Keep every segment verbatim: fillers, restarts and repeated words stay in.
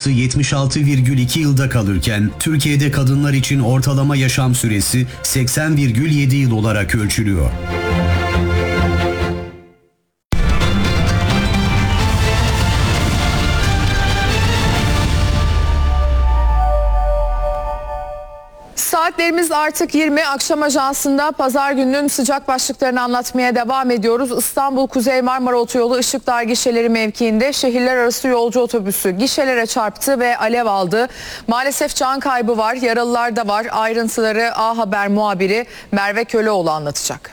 sayısı yetmiş altı virgül iki yılda kalırken Türkiye'de kadınlar için ortalama yaşam süresi seksen virgül yedi yıl olarak ölçülüyor. Saatlerimiz artık yirmi. Akşam Ajansı'nda pazar gününün sıcak başlıklarını anlatmaya devam ediyoruz. İstanbul Kuzey Marmara Otoyolu Işıkdağ gişeleri mevkiinde şehirler arası yolcu otobüsü gişelere çarptı ve alev aldı. Maalesef can kaybı var, yaralılar da var. Ayrıntıları A Haber muhabiri Merve Köleoğlu anlatacak.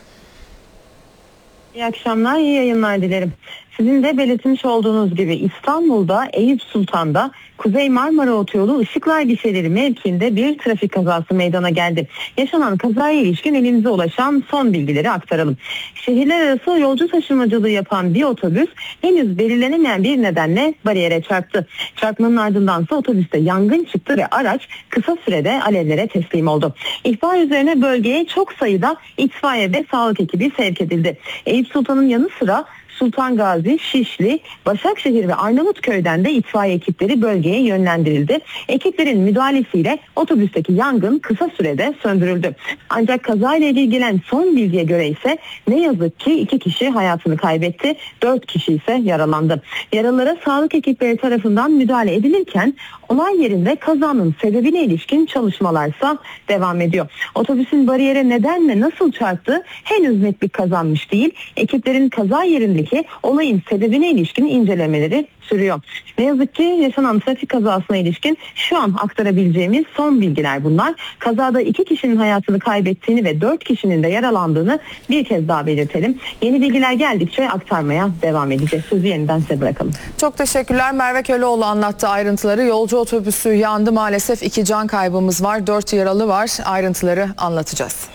İyi akşamlar, iyi yayınlar dilerim. Sizin de belirtmiş olduğunuz gibi İstanbul'da Eyüp Sultan'da Kuzey Marmara Otoyolu Işıklar gişeleri mevkiinde bir trafik kazası meydana geldi. Yaşanan kazaya ilişkin elimize ulaşan son bilgileri aktaralım. Şehirler arası yolcu taşımacılığı yapan bir otobüs henüz belirlenemeyen bir nedenle bariyere çarptı. Çarpmanın ardındansa otobüste yangın çıktı ve araç kısa sürede alevlere teslim oldu. İhbar üzerine bölgeye çok sayıda itfaiye ve sağlık ekibi sevk edildi. Eyüp Sultan'ın yanı sıra Sultan Gazi, Şişli, Başakşehir ve Arnavutköy'den de itfaiye ekipleri bölgeye yönlendirildi. Ekiplerin müdahalesiyle otobüsteki yangın kısa sürede söndürüldü. Ancak kazayla ilgili gelen son bilgiye göre ise ne yazık ki iki kişi hayatını kaybetti, dört kişi ise yaralandı. Yaralılara sağlık ekipleri tarafından müdahale edilirken olay yerinde kazanın sebebine ilişkin çalışmalarsa devam ediyor. Otobüsün bariyere neden ve nasıl çarptığı henüz net bir kazanmış değil. Ekiplerin kaza yerindeki olayın sebebine ilişkin incelemeleri sürüyor. Ne yazık ki yaşanan trafik kazasına ilişkin şu an aktarabileceğimiz son bilgiler bunlar. Kazada iki kişinin hayatını kaybettiğini ve dört kişinin de yaralandığını bir kez daha belirtelim. Yeni bilgiler geldikçe aktarmaya devam edeceğiz. Sözü yeniden size bırakalım. Çok teşekkürler. Merve Köleoğlu anlattı ayrıntıları. Yolcu otobüsü yandı. Maalesef iki can kaybımız var. Dört yaralı var. Ayrıntıları anlatacağız.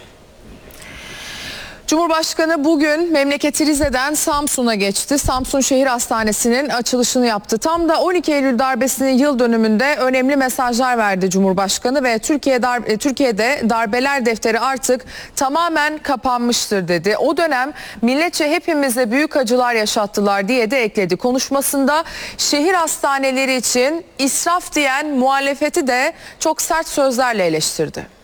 Cumhurbaşkanı bugün memleketi Rize'den Samsun'a geçti. Samsun Şehir Hastanesi'nin açılışını yaptı. Tam da on iki Eylül darbesinin yıl dönümünde önemli mesajlar verdi Cumhurbaşkanı ve Türkiye dar Türkiye'de darbeler defteri artık tamamen kapanmıştır dedi. O dönem milletçe hepimize büyük acılar yaşattılar diye de ekledi. Konuşmasında şehir hastaneleri için israf diyen muhalefeti de çok sert sözlerle eleştirdi.